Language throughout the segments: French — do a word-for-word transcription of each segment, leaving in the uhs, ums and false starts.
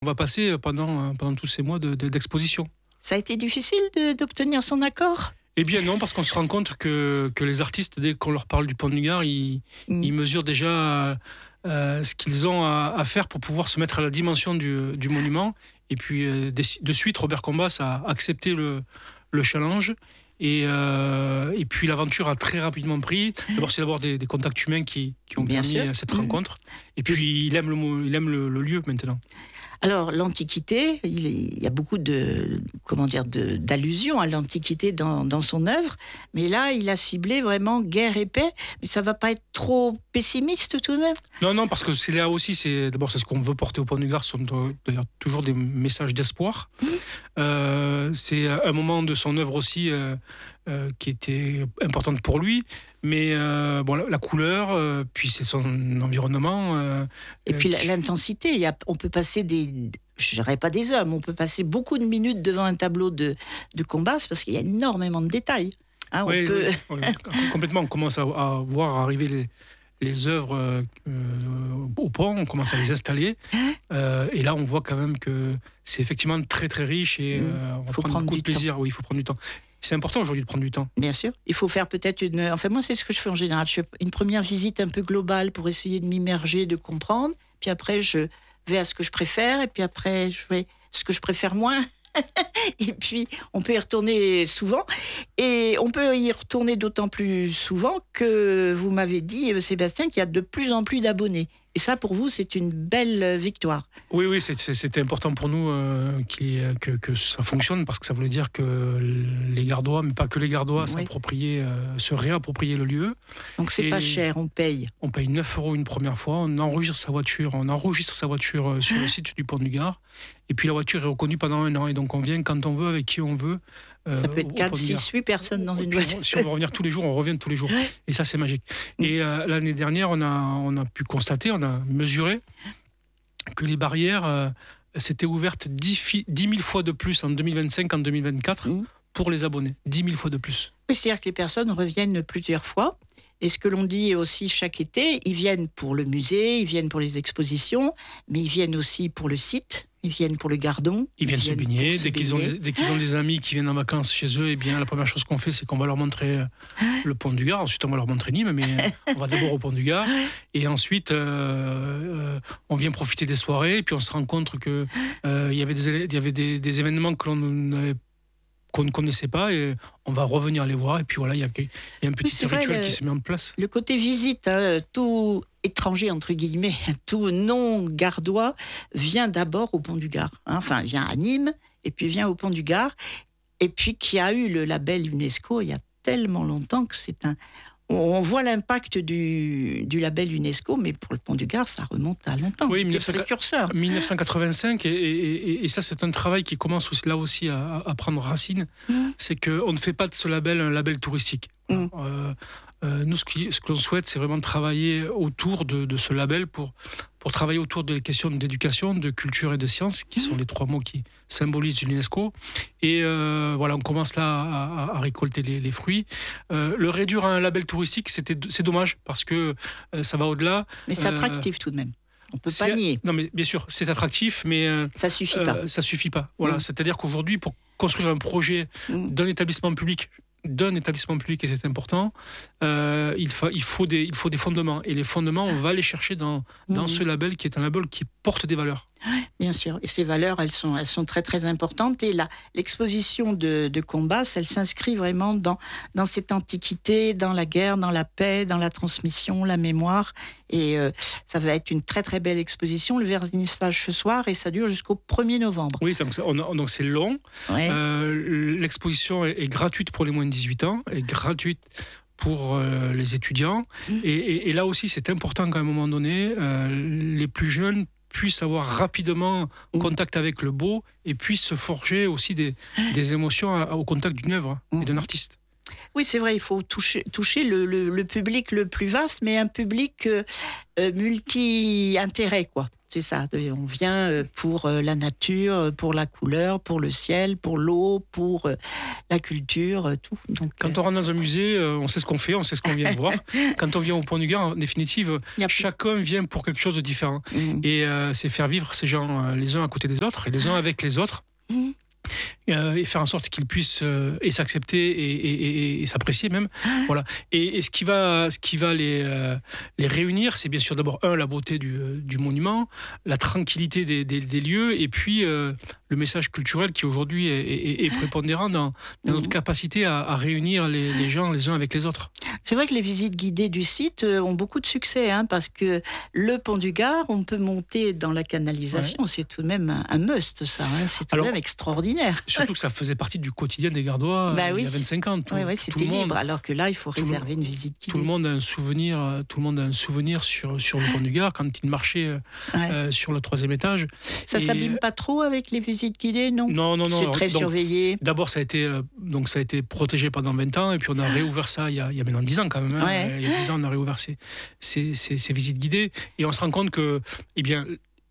On va passer pendant, pendant tous ces mois de, de, d'exposition. Ça a été difficile de, d'obtenir son accord ? Eh bien non, parce qu'on se rend compte que, que les artistes, dès qu'on leur parle du Pont du Gard, ils, mmh. ils mesurent déjà euh, ce qu'ils ont à, à faire pour pouvoir se mettre à la dimension du, du monument. Et puis euh, de suite, Robert Combas a accepté le, le challenge. Et, euh, et puis l'aventure a très rapidement pris. D'abord, c'est d'abord des, des contacts humains qui, qui ont Bien permis sûr. cette rencontre. Et puis il aime le, il aime le, le lieu maintenant. Alors l'Antiquité, il y a beaucoup de comment dire de, d'allusions à l'Antiquité dans, dans son œuvre, mais là il a ciblé vraiment guerre et paix. Mais ça va pas être trop pessimiste tout de même ? Non, non, parce que c'est là aussi, c'est d'abord c'est ce qu'on veut porter au Pont du Gard, ce sont d'ailleurs toujours des messages d'espoir. Mmh. Euh, c'est un moment de son œuvre aussi euh, euh, qui était importante pour lui. Mais euh, bon, la, la couleur, euh, puis c'est son environnement. Euh, et puis qui... l'intensité, il y a, on peut passer des, je dirais pas des hommes, on peut passer beaucoup de minutes devant un tableau de, de Combas parce qu'il y a énormément de détails. Hein, oui, on peut... oui, oui, complètement. On commence à, à voir arriver les, les œuvres euh, au pont, on commence à les installer. Euh, et là, on voit quand même que c'est effectivement très très riche et mmh. euh, on va prendre beaucoup de plaisir. Temps. Oui, il faut prendre du temps. C'est important aujourd'hui de prendre du temps. Bien sûr. Il faut faire peut-être une... Enfin, moi, c'est ce que je fais en général. Je fais une première visite un peu globale pour essayer de m'immerger, de comprendre. Puis après, je vais à ce que je préfère. Et puis après, je vais à ce que je préfère moins. Et puis, on peut y retourner souvent. Et on peut y retourner d'autant plus souvent que vous m'avez dit, Sébastien, qu'il y a de plus en plus d'abonnés. Et ça, pour vous, c'est une belle victoire. Oui, oui, c'est, c'est, c'était important pour nous euh, que, que ça fonctionne, parce que ça voulait dire que les Gardois, mais pas que les Gardois, oui. s'appropriaient, euh, se réappropriaient le lieu. Donc c'est et pas cher, on paye. On paye neuf euros une première fois, on enregistre sa voiture, on enregistre sa voiture euh, sur le site du Pont du Gard, et puis la voiture est reconnue pendant un an, et donc on vient quand on veut, avec qui on veut. Euh, ça peut être quatre, six, huit personnes dans une voiture. Si on veut revenir tous les jours, on revient tous les jours. Et ça, c'est magique. Et euh, l'année dernière, on a, on a pu constater, on a mesuré que les barrières euh, s'étaient ouvertes dix mille fois de plus en deux mille vingt-cinq qu'en deux mille vingt-quatre mmh. pour les abonnés. dix mille fois de plus. Oui, c'est-à-dire que les personnes reviennent plusieurs fois. Et ce que l'on dit aussi chaque été, ils viennent pour le musée, ils viennent pour les expositions, mais ils viennent aussi pour le site. Ils viennent pour le Gardon. Ils, ils viennent, viennent se baigner. Dès, qu'ils ont des, dès qu'ils ont des amis qui viennent en vacances chez eux, eh bien, la première chose qu'on fait, c'est qu'on va leur montrer le Pont du Gard. Ensuite, on va leur montrer Nîmes, mais on va d'abord au Pont du Gard. Et ensuite, euh, euh, on vient profiter des soirées. Et puis, on se rend compte qu'il euh, y avait, des, il y avait des, des événements que l'on n'avait qu'on ne connaissait pas, et on va revenir les voir, et puis voilà, il y a, y a un petit oui, rituel vrai, le, qui se met en place. Le côté visite, hein, tout étranger, entre guillemets, tout non-gardois, vient d'abord au Pont du Gard. Hein, enfin, vient à Nîmes, et puis vient au Pont du Gard, et puis qui a eu le label UNESCO il y a tellement longtemps que c'est un... On voit l'impact du, du label UNESCO, mais pour le Pont du Gard, ça remonte à longtemps. Oui, c'était précurseur. dix-neuf cent quatre-vingt-cinq, et, et, et ça, c'est un travail qui commence aussi, là aussi à, à prendre racine. Mmh. C'est qu'on ne fait pas de ce label un label touristique. Mmh. Euh, euh, nous, ce, qui, ce que l'on souhaite, c'est vraiment travailler autour de, de ce label pour, pour travailler autour des questions d'éducation, de culture et de science, qui sont les trois mots qui symbolisent l'UNESCO. Et euh, voilà, on commence là à, à récolter les, les fruits. Euh, le réduire à un label touristique, c'était, c'est dommage, parce que euh, ça va au-delà. Mais c'est attractif euh, tout de même. On peut pas nier. Non, mais bien sûr, c'est attractif, mais euh, ça suffit pas. Euh, ça suffit pas. Voilà, mmh. C'est-à-dire qu'aujourd'hui, pour construire un projet mmh. d'un établissement public, d'un établissement public, et c'est important, euh, il, fa- il, faut des, il faut des fondements. Et les fondements, on va les chercher dans, dans mmh. ce label, qui est un label qui porte des valeurs. Bien sûr. Et ces valeurs, elles sont, elles sont très, très importantes. Et là, l'exposition de, de Combas, elle s'inscrit vraiment dans, dans cette antiquité, dans la guerre, dans la paix, dans la transmission, la mémoire. Et euh, ça va être une très, très belle exposition. Le vernissage ce soir, et ça dure jusqu'au premier novembre. Oui, donc, on a, donc c'est long. Ouais. Euh, l'exposition est, est gratuite pour les moins de dix-huit ans, est gratuite pour euh, les étudiants. Mmh. Et, et, et là aussi, c'est important qu'à un moment donné, euh, les plus jeunes puissent avoir rapidement contact avec le beau, et puissent se forger aussi des, des émotions à, au contact d'une œuvre et d'un artiste. Oui, c'est vrai, il faut toucher, toucher le, le, le public le plus vaste, mais un public euh, multi-intérêt, quoi. C'est ça, on vient pour la nature, pour la couleur, pour le ciel, pour l'eau, pour la culture, tout. Donc, quand on rentre dans un musée, on sait ce qu'on fait, on sait ce qu'on vient voir. Quand on vient au Pont du Gard, en définitive, chacun vient pour quelque chose de différent. Mmh. Et euh, c'est faire vivre ces gens euh, les uns à côté des autres et les uns avec les autres. Mmh. Euh, et faire en sorte qu'ils puissent euh, et s'accepter et, et, et, et s'apprécier même. Voilà. Et, et ce qui va, ce qui va les, euh, les réunir, c'est bien sûr d'abord, un, la beauté du, du monument, la tranquillité des, des, des lieux, et puis euh, le message culturel qui aujourd'hui est, est, est prépondérant dans, dans notre capacité à, à réunir les, les gens les uns avec les autres. C'est vrai que les visites guidées du site ont beaucoup de succès, hein, parce que le Pont du Gard, on peut monter dans la canalisation, ouais. C'est tout de même un, un must, ça. Hein, c'est tout de même extraordinaire. Surtout que ça faisait partie du quotidien des Gardois bah oui. il y a vingt-cinq ans. Tout, oui, oui, c'était libre, monde, alors que là, il faut réserver le, une visite guidée. Tout le monde a un souvenir, tout le monde a un souvenir sur, sur le Pont du Gard quand il marchait ouais. euh, sur le troisième étage. Ça ne s'abîme pas trop avec les visites guidées, non? Non, non, non. C'est très donc, surveillé. D'abord, ça a été, euh, donc, ça a été protégé pendant vingt ans, et puis on a réouvert ça il y a, il y a maintenant dix ans quand même. Hein, ouais. Il y a dix ans, on a réouvert ces, ces, ces, ces visites guidées, et on se rend compte que, eh bien,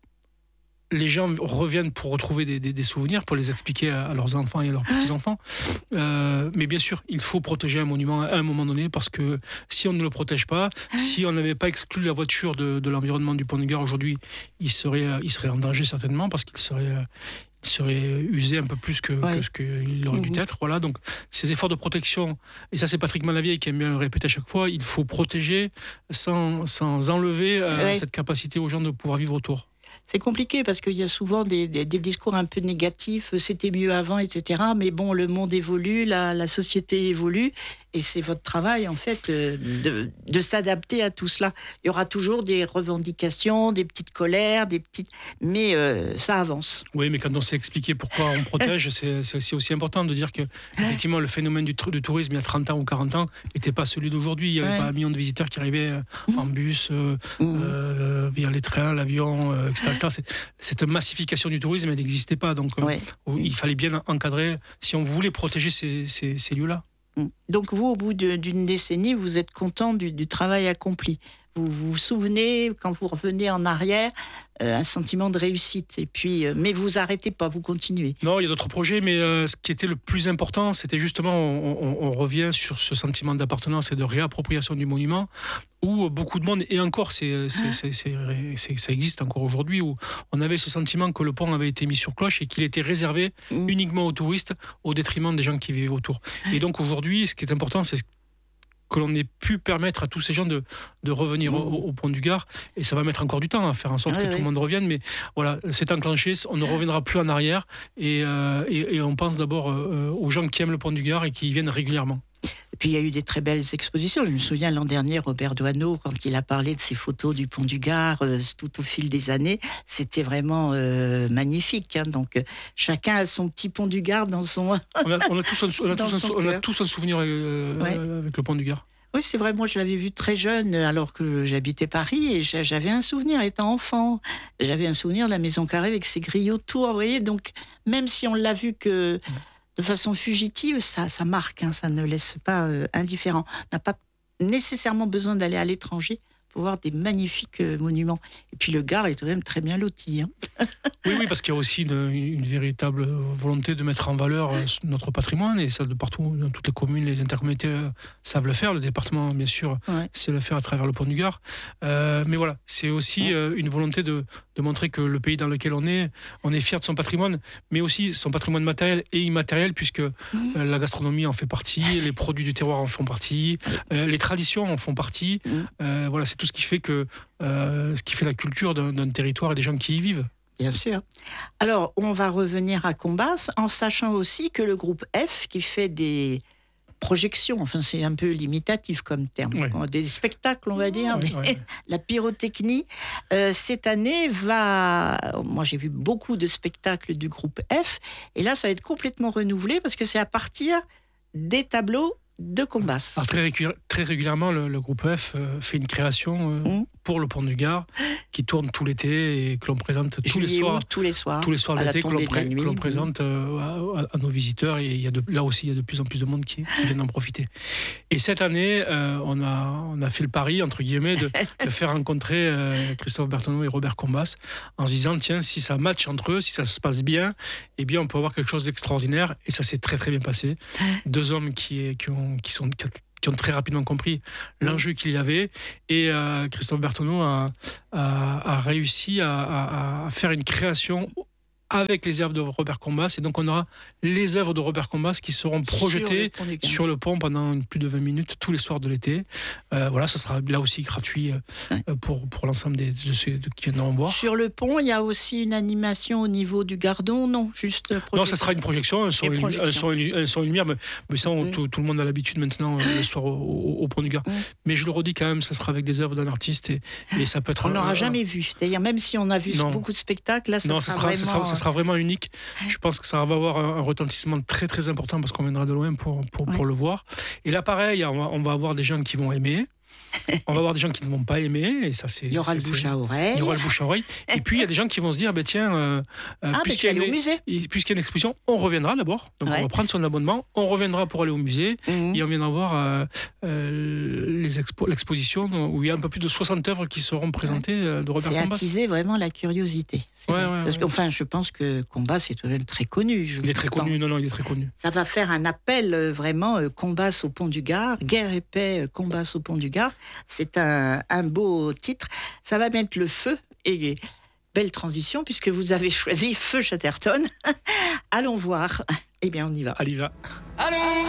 les gens reviennent pour retrouver des, des, des souvenirs, pour les expliquer à, à leurs enfants et à leurs petits-enfants. Euh, mais bien sûr, il faut protéger un monument à un moment donné, parce que si on ne le protège pas, si on n'avait pas exclu la voiture de, de l'environnement du Pont du Gard aujourd'hui, il serait, il serait en danger certainement, parce qu'il serait... il serait usé un peu plus que, ouais. que ce qu'il aurait dû mmh. être. Voilà, donc ces efforts de protection, et ça c'est Patrick Malavieille qui aime bien le répéter à chaque fois, il faut protéger sans, sans enlever euh, ouais. cette capacité aux gens de pouvoir vivre autour. C'est compliqué parce qu'il y a souvent des, des, des discours un peu négatifs, c'était mieux avant, et cetera. Mais bon, le monde évolue, la, la société évolue, et c'est votre travail, en fait, de, de s'adapter à tout cela. Il y aura toujours des revendications, des petites colères, des petites... mais euh, ça avance. Oui, mais quand on sait expliquer pourquoi on protège, c'est, c'est aussi important de dire que, effectivement, le phénomène du, du tourisme, il y a trente ans ou quarante ans, n'était pas celui d'aujourd'hui. Il n'y avait ouais. pas un million de visiteurs qui arrivaient en bus, euh, mmh. euh, via les trains, l'avion, euh, et cetera C'est, cette massification du tourisme, elle n'existait pas. Donc, euh, ouais. il fallait bien encadrer si on voulait protéger ces, ces, ces lieux-là. Donc, vous, au bout de, d'une décennie, vous êtes content du, du travail accompli. Vous, vous vous souvenez, quand vous revenez en arrière, euh, un sentiment de réussite. Et puis, euh, mais vous arrêtez pas, vous continuez. Non, il y a d'autres projets, mais euh, ce qui était le plus important, c'était justement, on, on, on revient sur ce sentiment d'appartenance et de réappropriation du monument, où beaucoup de monde, et encore, c'est, c'est, c'est, c'est, c'est, ça existe encore aujourd'hui, où on avait ce sentiment que le pont avait été mis sur cloche et qu'il était réservé mmh. uniquement aux touristes, au détriment des gens qui vivaient autour. Et donc aujourd'hui, ce qui est important, c'est que l'on ait pu permettre à tous ces gens de, de revenir mmh. au, au Pont du Gard, et ça va mettre encore du temps à faire en sorte oui, que oui. tout le monde revienne, mais voilà, c'est enclenché, on ne reviendra plus en arrière, et, euh, et, et on pense d'abord euh, aux gens qui aiment le Pont du Gard et qui y viennent régulièrement. Et puis il y a eu des très belles expositions. Je me souviens l'an dernier, Robert Doisneau, quand il a parlé de ses photos du Pont du Gard euh, tout au fil des années, c'était vraiment euh, magnifique. Hein. Donc euh, chacun a son petit Pont du Gard dans son. on, a, on, a tous un, on, a tous un, on a tous un souvenir euh, ouais. avec le Pont du Gard. Oui, c'est vrai, moi je l'avais vu très jeune alors que j'habitais Paris, et j'avais un souvenir étant enfant. J'avais un souvenir de la Maison Carrée avec ses grilles autour, vous voyez. Donc même si on l'a vu que. Ouais. De façon fugitive, ça, ça marque, hein, ça ne laisse pas euh, indifférent. On n'a pas nécessairement besoin d'aller à l'étranger pour voir des magnifiques euh, monuments. Et puis le Gard est quand même très bien loti. Hein. Oui, oui, parce qu'il y a aussi une, une véritable volonté de mettre en valeur euh, notre patrimoine, et ça de partout, dans toutes les communes, les intercommunautés euh, savent le faire. Le département, bien sûr, ouais. sait le faire à travers le Pont du Gard. Euh, mais voilà, c'est aussi euh, une volonté de, de montrer que le pays dans lequel on est, on est fier de son patrimoine, mais aussi son patrimoine matériel et immatériel, puisque mmh. euh, la gastronomie en fait partie, les produits du terroir en font partie, euh, les traditions en font partie. Mmh. Euh, voilà, c'est tout ce qui fait que euh, ce qui fait la culture d'un, d'un territoire et des gens qui y vivent. Bien sûr. Alors, on va revenir à Combas, en sachant aussi que le groupe F, qui fait des projections, enfin c'est un peu limitatif comme terme, ouais. des spectacles, on va dire, ouais, ouais. la pyrotechnie, euh, cette année va... Moi, j'ai vu beaucoup de spectacles du groupe F, et là, ça va être complètement renouvelé, parce que c'est à partir des tableaux de Combas. Alors, très, régu- très régulièrement, le, le groupe F euh, fait une création euh, mmh. pour le Pont du Gard, qui tourne tout l'été et que l'on présente tous les Juillet, soirs, août, tous les soirs, tous les soirs de à la l'été, que l'on, tombée de la pré- nuit, que l'on oui. présente euh, à, à- à nos visiteurs. Et il y a de- là aussi, il y a de plus en plus de monde qui, qui viennent en profiter. Et cette année, euh, on, a, on a fait le pari, entre guillemets, de, de faire rencontrer euh, Christophe Bertoneau et Robert Combas en se disant, tiens, si ça match entre eux, si ça se passe bien, eh bien, on peut avoir quelque chose d'extraordinaire. Et ça s'est très, très bien passé. Deux hommes qui, qui, ont, qui sont... qui ont très rapidement compris l'enjeu qu'il y avait. Et euh, Christophe Bertoneau a, a, a réussi à, à- à faire une création avec les œuvres de Robert Combas. Et donc, on aura les œuvres de Robert Combas qui seront projetées Sur le Pont du Gard. sur le pont pendant une- plus de vingt minutes tous les soirs de l'été. Euh, voilà, ça sera là aussi gratuit euh, Ouais. euh, pour, pour l'ensemble des, de ceux de- qui viendront voir. Sur le pont, il y a aussi une animation au niveau du Gardon, non? Juste Non, projection. ça sera une projection, un son, Et et, projection. un son, et- un son et lumière, mais, mais ça, on- Mm. tout, tout le monde a l'habitude maintenant, euh, le soir au, au- au Pont du Gard. Mm. Mais je le redis quand même, ça sera avec des œuvres d'un artiste et, et ça peut être... On n'aura euh, jamais vu. C'est-à-dire, même si on a vu Non. beaucoup de spectacles, là, ça non, sera, ça sera, ça, vraiment... sera, ça sera vraiment unique. Je pense que ça va avoir un, un retentissement très très important parce qu'on viendra de loin pour, pour, Ouais. pour le voir. Et là, pareil, on va, on va avoir des gens qui vont aimer. On va avoir des gens qui ne vont pas aimer. Et ça, c'est, Il y aura c'est- le bouche c'est- à oreille. Il y aura le bouche à oreille. Et puis, il y a des gens qui vont se dire, bah, tiens, euh, euh, Ah, mais puisqu'il tu y a vas aller une- au musée. et puisqu'il y a une exposition, on reviendra d'abord. Donc, Ouais. on va prendre son abonnement. On reviendra pour aller au musée. Mhm. Et on viendra voir euh, euh, les expo- l'exposition où il y a un peu plus de soixante œuvres qui seront présentées euh, de Robert C'est Combas. attiser vraiment la curiosité. C'est Ouais, vrai. ouais, Parce ouais. que, enfin, je pense que Combas est très connu. Je Il est très pense. connu. Non, non, il est très connu. Ça va faire un appel euh, vraiment euh, Combas au Pont du Gard, Guerre et paix, euh, Combas au Pont du Gard. C'est un, un beau titre. Ça va mettre le feu et belle transition puisque vous avez choisi Feu Chatterton. Allons voir. Eh bien, on y va. Allez, va. Allons